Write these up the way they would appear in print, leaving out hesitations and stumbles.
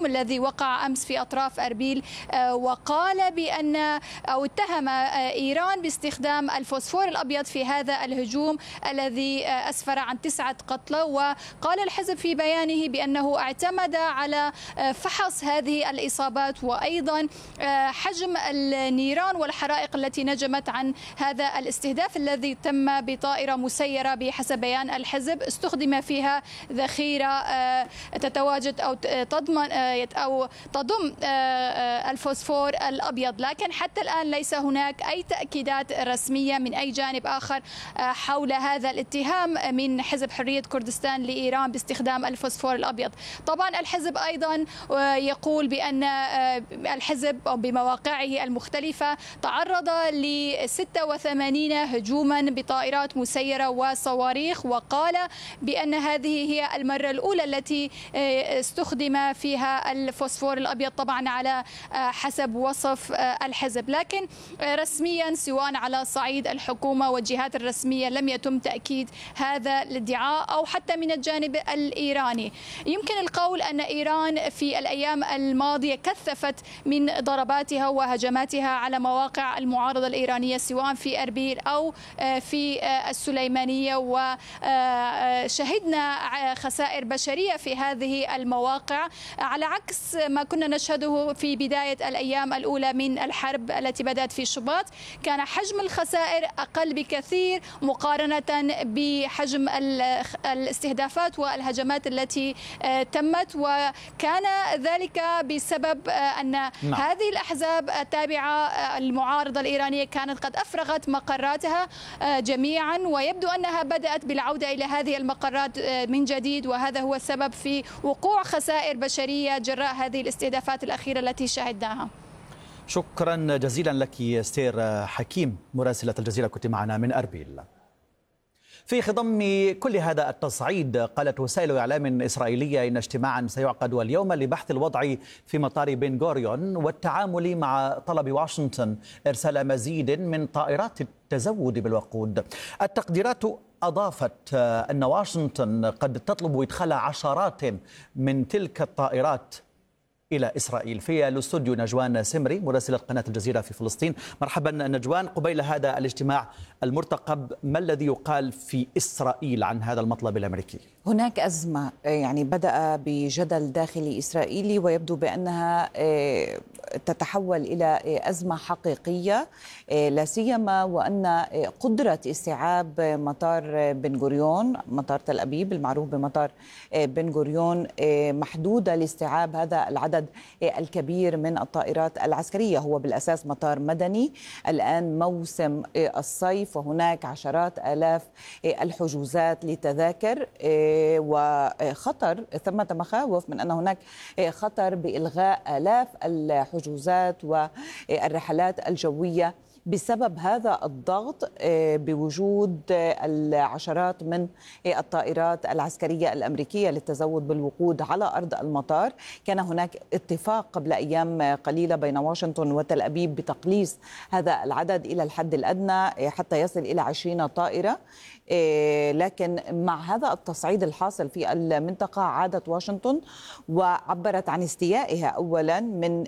الذي وقع أمس في أطراف أربيل، وقال بأن أو اتهم إيران باستخدام الفوسفور الأبيض في هذا الهجوم الذي أسفر عن 9 قتلى. وقال الحزب في بيانه بأنه اعتمد على فحص هذه الإصابات وأيضا حجم النيران والحرائق التي نجمت عن هذا الاستهداف الذي تم بطائرة مسيرة بحسب بيان الحزب استخدم فيها ذخيرة تتواجد أو تضم الفوسفور الأبيض. لكن حتى الآن ليس هناك أي تأكيدات رسمية من أي جانب آخر حول هذا الاتهام من حزب حرية كردستان لإيران باستخدام الفوسفور الأبيض. طبعا الحزب أيضا يقول بأن الحزب بمواقعه المختلفة تعرض ل 86 هجوما بطائرات مسيرة وصواريخ، وقال بأن هذه هي المرة الأولى التي استخدم فيها الفوسفور الأبيض طبعا على حسب وصف الحزب. لكن رسميا سواء على صعيد الحكومة والجهات الرسمية لم يتم تأكيد هذا الادعاء أو حتى من الجانب الإيراني. يمكن القول أن إيران في الأيام الماضية كثفت من ضرباتها وهجماتها على مواقع المعارضة الإيرانية سواء في أربيل أو في السليمانية، وشهدنا خسائر بشرية في هذه المواقع على عكس ما كنا نشهده في بداية الأيام الأولى من الحرب التي بدأت في شباط. كان حجم الخسائر أقل بكثير مقارنة بحجم الاستهدافات والهجمات التي تمت، وكان ذلك بسبب أن هذه الأحزاب التابعة المعارضة الإيرانية كانت قد أفرغت مقراتها جميعا، ويبدو أنها بدأت بالعودة إلى هذه المقرات من جديد، وهذا هو السبب في وقوع خسائر بشرية جراء هذه الاستهدافات الأخيرة التي شاهدناها. شكرا جزيلا لك استير حكيم مراسلة الجزيرة، كنت معنا من أربيل. في خضم كل هذا التصعيد قالت وسائل إعلام إسرائيلية إن اجتماعا سيعقد اليوم لبحث الوضع في مطار بن غوريون والتعامل مع طلب واشنطن إرسال مزيد من طائرات التزود بالوقود. التقديرات أضافت أن واشنطن قد تطلب إدخال عشرات من تلك الطائرات إلى إسرائيل. في الاستوديو نجوان سمري مراسلة قناة الجزيرة في فلسطين. مرحبا نجوان. قبيل هذا الاجتماع المرتقب ما الذي يقال في إسرائيل عن هذا المطلب الأمريكي؟ هناك أزمة بدأ بجدل داخلي إسرائيلي ويبدو بأنها تتحول إلى أزمة حقيقية، لا سيما وأن قدرة استيعاب مطار بن غوريون، مطار تل أبيب المعروف بمطار بن غوريون، محدودة لاستيعاب هذا العدد الكبير من الطائرات العسكرية. هو بالأساس مطار مدني، الآن موسم الصيف وهناك عشرات آلاف الحجوزات للتذاكر، وخطر ثمة مخاوف من أن هناك خطر بإلغاء آلاف الحجوزات والرحلات الجوية بسبب هذا الضغط بوجود العشرات من الطائرات العسكرية الأمريكية للتزود بالوقود على أرض المطار. كان هناك اتفاق قبل أيام قليلة بين واشنطن وتل أبيب بتقليص هذا العدد إلى الحد الأدنى حتى يصل إلى 20 طائرة، لكن مع هذا التصعيد الحاصل في المنطقة عادت واشنطن وعبرت عن استيائها أولا من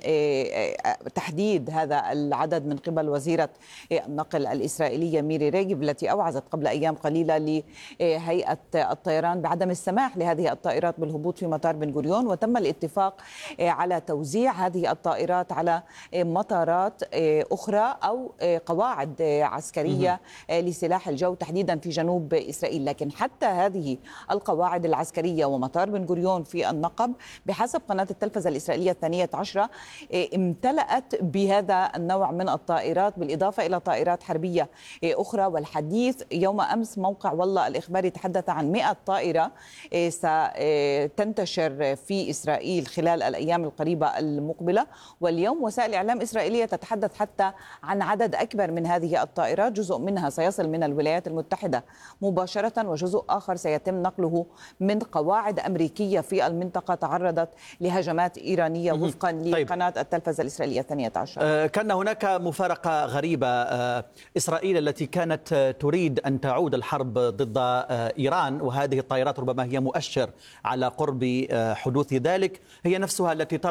تحديد هذا العدد من قبل وزيرة النقل الإسرائيلية ميري ريغب، التي أوعزت قبل أيام قليلة لهيئة الطيران بعدم السماح لهذه الطائرات بالهبوط في مطار بن غوريون، وتم الاتفاق على توزيع هذه الطائرات على مطارات أخرى أو قواعد عسكرية لسلاح الجو تحديدا في جنوب إسرائيل. لكن حتى هذه القواعد العسكرية ومطار بن غوريون في النقب بحسب قناة التلفزة الإسرائيلية 12 امتلأت بهذا النوع من الطائرات بالإضافة إلى طائرات حربية أخرى. والحديث يوم أمس موقع والله الإخباري تحدث عن 100 طائرة ستنتشر في إسرائيل خلال الأيام القريبة المقبلة، واليوم وسائل إعلام إسرائيلية تتحدث حتى عن عدد أكبر من هذه الطائرات، جزء منها سيصل من الولايات المتحدة مباشرة وجزء آخر سيتم نقله من قواعد أمريكية في المنطقة تعرضت لهجمات إيرانية وفقا لقناة التلفزة الإسرائيلية 12. كان هناك مفارقة غريبة. إسرائيل التي كانت تريد أن تعود الحرب ضد إيران، وهذه الطائرات ربما هي مؤشر على قرب حدوث ذلك، هي نفسها التي